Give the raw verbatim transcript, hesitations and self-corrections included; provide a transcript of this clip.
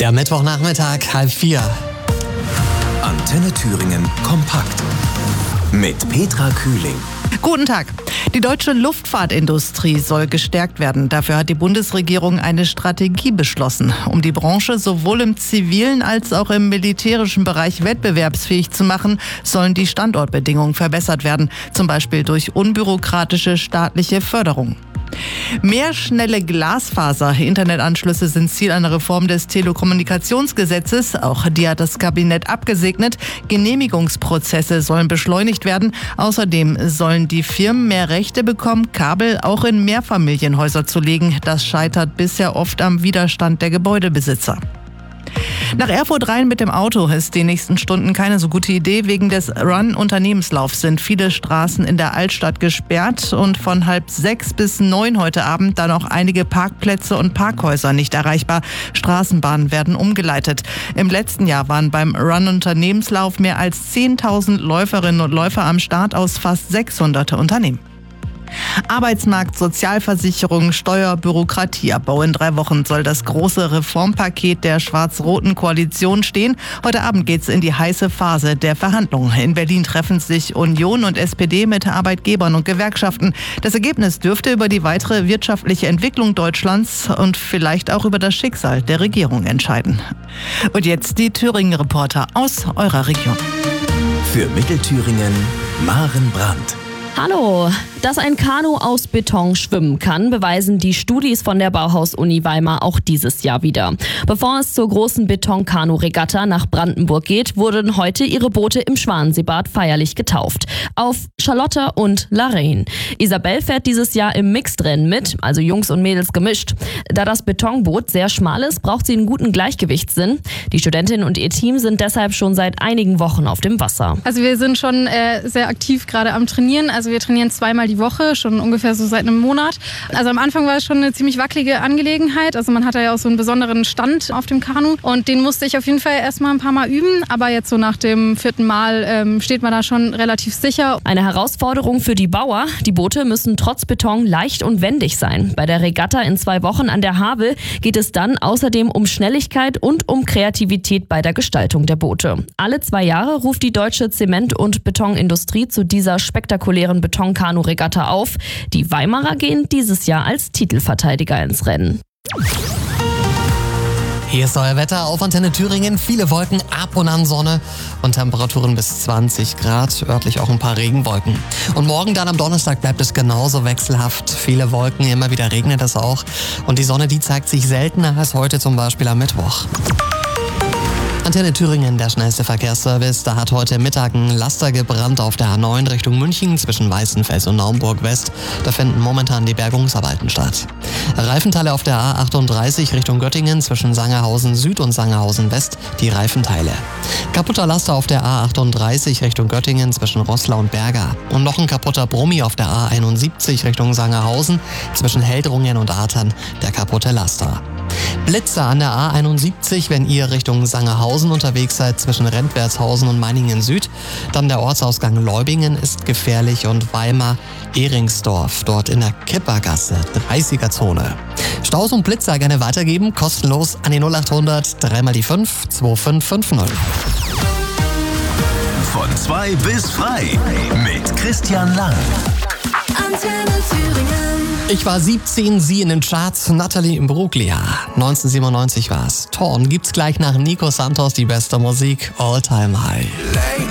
Der Mittwochnachmittag, halb vier. Antenne Thüringen kompakt mit Petra Kühling. Guten Tag. Die deutsche Luftfahrtindustrie soll gestärkt werden. Dafür hat die Bundesregierung eine Strategie beschlossen, um die Branche sowohl im zivilen als auch im militärischen Bereich wettbewerbsfähig zu machen, sollen die Standortbedingungen verbessert werden, zum Beispiel durch unbürokratische staatliche Förderung. Mehr schnelle Glasfaser-Internetanschlüsse sind Ziel einer Reform des Telekommunikationsgesetzes. Auch die hat das Kabinett abgesegnet. Genehmigungsprozesse sollen beschleunigt werden. Außerdem sollen die Firmen mehr Rechte bekommen, Kabel auch in Mehrfamilienhäuser zu legen. Das scheitert bisher oft am Widerstand der Gebäudebesitzer. Nach Erfurt rein mit dem Auto ist die nächsten Stunden keine so gute Idee. Wegen des Run-Unternehmenslaufs sind viele Straßen in der Altstadt gesperrt und von halb sechs bis neun heute Abend dann auch einige Parkplätze und Parkhäuser nicht erreichbar. Straßenbahnen werden umgeleitet. Im letzten Jahr waren beim Run-Unternehmenslauf mehr als zehntausend Läuferinnen und Läufer am Start aus fast sechshundert Unternehmen. Arbeitsmarkt, Sozialversicherung, Steuer, Bürokratieabbau. In drei Wochen soll das große Reformpaket der schwarz-roten Koalition stehen. Heute Abend geht's in die heiße Phase der Verhandlungen. In Berlin treffen sich Union und S P D mit Arbeitgebern und Gewerkschaften. Das Ergebnis dürfte über die weitere wirtschaftliche Entwicklung Deutschlands und vielleicht auch über das Schicksal der Regierung entscheiden. Und jetzt die Thüringen-Reporter aus eurer Region. Für Mittelthüringen Maren Brandt. Hallo! Dass ein Kanu aus Beton schwimmen kann, beweisen die Studis von der Bauhaus-Uni Weimar auch dieses Jahr wieder. Bevor es zur großen Beton-Kanu-Regatta nach Brandenburg geht, wurden heute ihre Boote im Schwanenseebad feierlich getauft. Auf Charlotta und Lorraine. Isabel fährt dieses Jahr im Mixed-Rennen mit, also Jungs und Mädels gemischt. Da das Betonboot sehr schmal ist, braucht sie einen guten Gleichgewichtssinn. Die Studentin und ihr Team sind deshalb schon seit einigen Wochen auf dem Wasser. Also wir sind schon äh, sehr aktiv gerade am Trainieren. Also wir trainieren zweimal die Woche, schon ungefähr so seit einem Monat. Also am Anfang war es schon eine ziemlich wackelige Angelegenheit. Also man hatte ja auch so einen besonderen Stand auf dem Kanu und den musste ich auf jeden Fall erstmal ein paar Mal üben. Aber jetzt so nach dem vierten Mal ähm, steht man da schon relativ sicher. Eine Herausforderung für die Bauer. Die Boote müssen trotz Beton leicht und wendig sein. Bei der Regatta in zwei Wochen an der Havel geht es dann außerdem um Schnelligkeit und um Kreativität bei der Gestaltung der Boote. Alle zwei Jahre ruft die deutsche Zement- und Betonindustrie zu dieser spektakulären Beton-Kanu-Regatta auf. Die Weimarer gehen dieses Jahr als Titelverteidiger ins Rennen. Hier ist euer Wetter auf Antenne Thüringen. Viele Wolken, ab und an Sonne und Temperaturen bis zwanzig Grad. Örtlich auch ein paar Regenwolken. Und morgen dann am Donnerstag bleibt es genauso wechselhaft. Viele Wolken, immer wieder regnet es auch. Und die Sonne, die zeigt sich seltener als heute zum Beispiel am Mittwoch. Antenne Thüringen, der schnellste Verkehrsservice. Da hat heute Mittag ein Laster gebrannt auf der A neun Richtung München zwischen Weißenfels und Naumburg West. Da finden momentan die Bergungsarbeiten statt. Reifenteile auf der A achtunddreißig Richtung Göttingen zwischen Sangerhausen Süd und Sangerhausen West. Die Reifenteile. Kaputter Laster auf der A achtunddreißig Richtung Göttingen zwischen Roßlau und Berga. Und noch ein kaputter Brummi auf der A einundsiebzig Richtung Sangerhausen zwischen Heldrungen und Atern. Der kaputte Laster. Blitzer an der A einundsiebzig, wenn ihr Richtung Sangerhausen unterwegs seid, zwischen Rentwertshausen und Meiningen Süd. Dann der Ortsausgang Leubingen ist gefährlich und Weimar-Ehringsdorf, dort in der Kippergasse, dreißiger Zone. Staus und Blitzer gerne weitergeben, kostenlos an die null achthundert, dreimal die fünf, zwei fünf fünf null. Von zwei bis frei mit Christian Lang. Antenne Thüringen. Ich war siebzehn, sie in den Charts, Natalie Imbruglia. neunzehnhundertsiebenundneunzig war's. Torn gibt's gleich nach Nico Santos die beste Musik, All Time High.